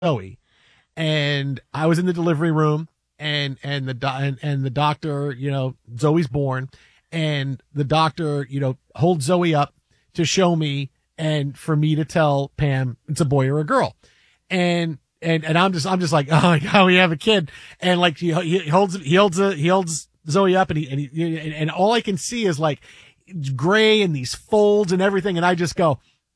Zoe, and I was in the delivery room, and the doctor, Zoe's born, and the doctor, holds Zoe up to show me and for me to tell Pam it's a boy or a girl, and I'm just like, oh my God, we have a kid, and like he holds Zoe up, and all I can see is like gray and these folds and everything, and I just go,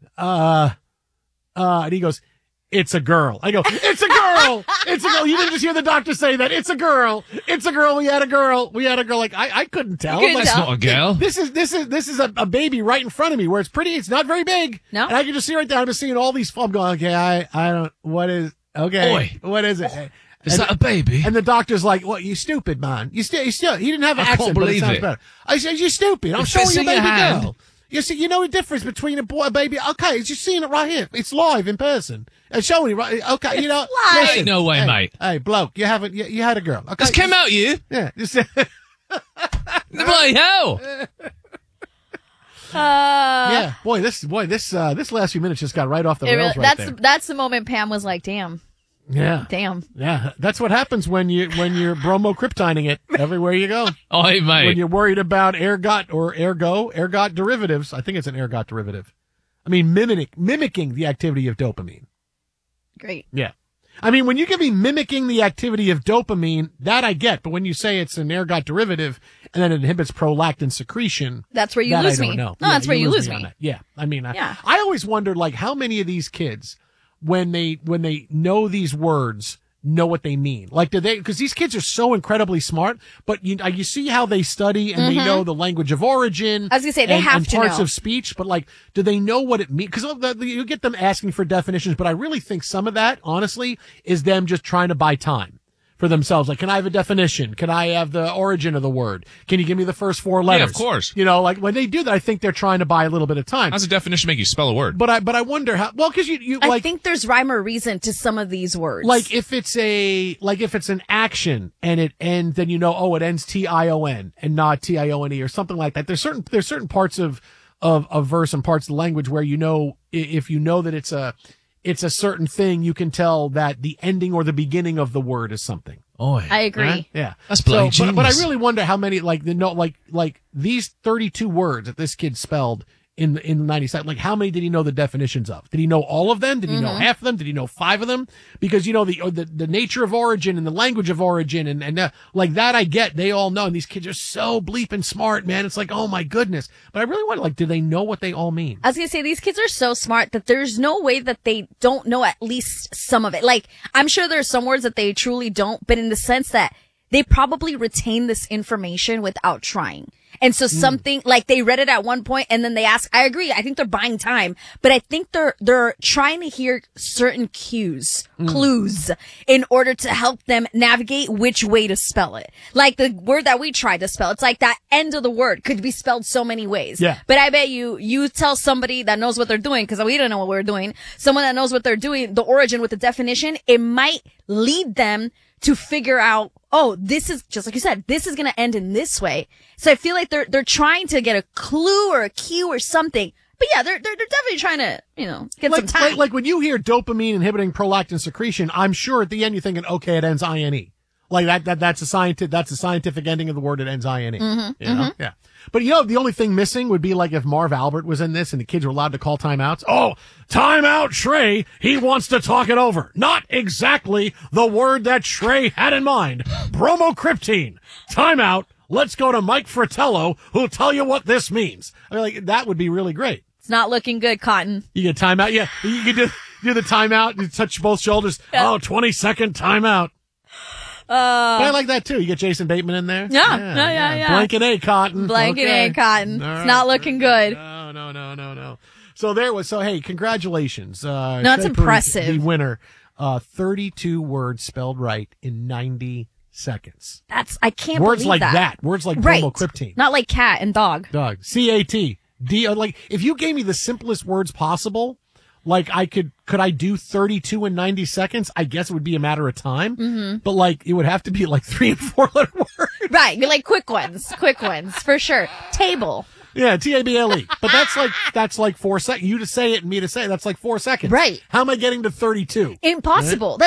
and he goes, it's a girl. I go, it's a girl. It's a girl. You didn't just hear the doctor say that. It's a girl. It's a girl. We had a girl. Like, I couldn't tell. That's not a girl. This is a baby right in front of me where it's pretty. It's not very big. No. And I can just see right there. I'm just seeing all these. I'm going, okay, I don't, what is, okay. Oi. What is it? Is that a baby? And the doctor's like, "What? You stupid, man! You still." He didn't have an accent, can't but it believe sounds it. better. I said, "You stupid! I'm It showing fits you a in your baby hand. girl. You see, you know the difference between a boy and a baby. Okay, it's just seeing it right here. It's live in person. It's showing you right. Okay, you know. live. Listen, Ain't no way, hey, mate. Hey, bloke, you haven't. You had a girl. Okay, This came out you. Yeah. Just, The bloody hell. yeah. Boy, this last few minutes just got right off the rails right there. That's the moment Pam was like, damn. Yeah. Damn. Yeah. That's what happens when you're bromocryptining it everywhere you go. Oi, mate. When you're worried about ergot derivatives. I think it's an ergot derivative. I mean, mimicking the activity of dopamine. Great. Yeah. I mean, when you give me mimicking the activity of dopamine, that I get. But when you say it's an ergot derivative and then it inhibits prolactin secretion, That's where you that lose I don't me. know. No, that's where you lose me. on that. Yeah. I mean, Yeah. I always wondered, like, how many of these kids, when they know these words, know what they mean. Like, because these kids are so incredibly smart, but you see how they study and they know the language of origin. I was gonna say, they have and to parts know. of speech, but like, do they know what it means? Because you get them asking for definitions, but I really think some of that, honestly, is them just trying to buy time for themselves. Like, can I have a definition? Can I have the origin of the word? Can you give me the first four letters? of course. Like when they do that, I think they're trying to buy a little bit of time. How's the definition make you spell a word? But I wonder how, well, cause you I like, think there's rhyme or reason to some of these words. like if it's an action and it ends, then it ends TION and not TIONE or something like that. There's certain parts of verse and parts of the language where if you know that it's a certain thing, you can tell that the ending or the beginning of the word is something. Oi. I agree. Right? Yeah. That's bloody but I genius. really wonder how many, like these 32 words that this kid spelled in the 90s, like how many did he know the definitions of? Did he know all of them? Did he know half of them? Did he know 5 of them? Because the nature of origin and the language of origin and like that I get, they all know. And these kids are so bleeping smart, man. It's like, oh my goodness. But I really wonder, like, do they know what they all mean? I was going to say, these kids are so smart that there's no way that they don't know at least some of it. Like, I'm sure there's some words that they truly don't, but in the sense that they probably retain this information without trying. And so something like they read it at one point and then they ask, I agree. I think they're buying time, but I think they're trying to hear certain clues in order to help them navigate which way to spell it. Like the word that we tried to spell. It's like that end of the word could be spelled so many ways. Yeah. But I bet you tell somebody that knows what they're doing, because we don't know what we're doing. Someone that knows what they're doing, the origin with the definition, it might lead them to figure out, oh, this is just like you said, this is going to end in this way. So I feel like they're trying to get a clue or a cue or something. But yeah, they're definitely trying to, get some time. Like when you hear dopamine inhibiting prolactin secretion, I'm sure at the end you're thinking, okay, it ends INE. Like that's a scientific ending of the word. It ends INE. Yeah. But the only thing missing would be like if Marv Albert was in this and the kids were allowed to call timeouts. Oh, timeout, Shrey. He wants to talk it over. Not exactly the word that Shrey had in mind. Bromocryptine. Timeout. Let's go to Mike Fratello, who'll tell you what this means. I mean, like, that would be really great. It's not looking good, Cotton. You get timeout. Yeah. You can do the timeout. You touch both shoulders. Yeah. Oh, 20-second timeout. But I like that too. You get Jason Bateman in there. Yeah. Blanket A, Cotton. Blanket Okay. A, Cotton. All It's right. not looking good. No. So hey, congratulations. No, it's Shay impressive. Parikh, the winner. 32 words spelled right in 90 seconds. I can't Words believe like that. Words like Right. bromocryptine. Not like cat and dog. Dog. CAT. Like, if you gave me the simplest words possible, like could I do 32 in 90 seconds? I guess it would be a matter of time, but like, it would have to be like 3 and 4 letter words. Right. You're like quick ones, for sure. Table. Yeah, table. But that's like 4 seconds. You to say it and me to say it, that's like 4 seconds. Right. How am I getting to 32? Impossible.